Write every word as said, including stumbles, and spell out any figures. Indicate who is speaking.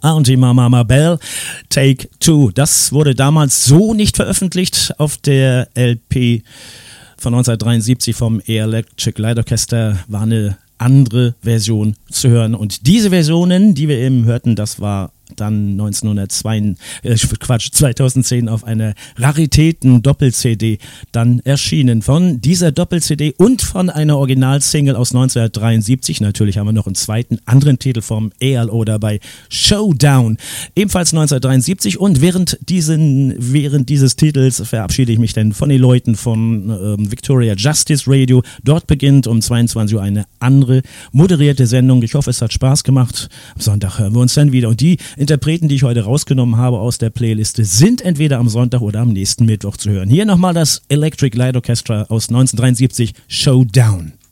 Speaker 1: Auntie Mama Bell, Take Two. Das wurde damals so nicht veröffentlicht auf der L P von neunzehnhundertdreiundsiebzig vom Electric Light Orchestra, war eine andere Version zu hören. Und diese Versionen, die wir eben hörten, das war dann neunzehnhundertzwei, äh, Quatsch, zweitausendzehn auf einer Raritäten-Doppel-C D dann erschienen. Von dieser Doppel-C D und von einer Originalsingle aus neunzehnhundertdreiundsiebzig. Natürlich haben wir noch einen zweiten, anderen Titel vom E L O dabei, Showdown, ebenfalls neunzehnhundertdreiundsiebzig. Und während diesen, während dieses Titels verabschiede ich mich dann von den Leuten von ähm, Victoria Justice Radio. Dort beginnt um zweiundzwanzig Uhr eine andere moderierte Sendung. Ich hoffe, es hat Spaß gemacht. Am Sonntag hören wir uns dann wieder. Und die Interpreten, die ich heute rausgenommen habe aus der Playliste, sind entweder am Sonntag oder am nächsten Mittwoch zu hören. Hier nochmal das Electric Light Orchestra aus neunzehnhundertdreiundsiebzig, Showdown.